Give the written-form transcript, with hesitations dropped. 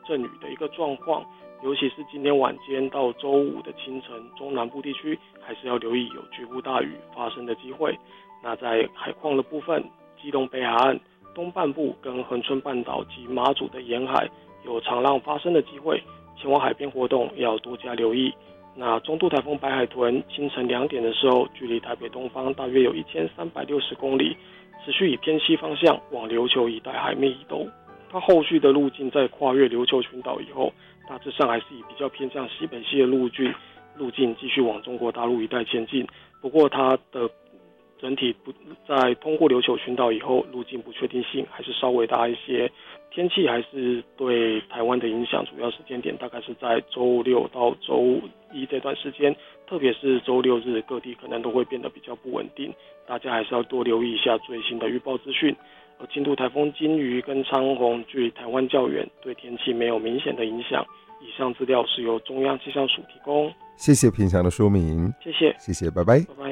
阵雨的一个状况，尤其是今天晚间到周五的清晨，中南部地区还是要留意有局部大雨发生的机会。那在海况的部分，基隆北海岸东半部跟恒春半岛及马祖的沿海有长浪发生的机会，前往海边活动要多加留意。那中度台风白海豚清晨2点的时候，距离台北东方大约有1360公里，持续以偏西方向往琉球一带海面移动。它后续的路径在跨越琉球群岛以后，大致上还是以比较偏向西北西的路径继续往中国大陆一带前进。不过它的整体在通过琉球群岛以后，路径不确定性还是稍微大一些。天气还是对台湾的影响，主要时间点大概是在周六到周一这段时间，特别是周六日，各地可能都会变得比较不稳定，大家还是要多留意一下最新的预报资讯。而轻度台风金鱼跟昌宏距离台湾较远，对天气没有明显的影响。以上资料是由中央气象署提供。 谢谢品祥的说明。 谢谢， 谢谢，拜拜。 拜拜。